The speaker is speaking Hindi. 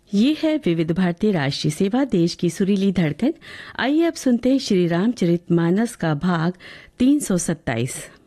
ये है विविध भारती राष्ट्रीय सेवा, देश की सुरीली धड़कन। आइए अब सुनते हैं श्री रामचरितमानस का भाग 327।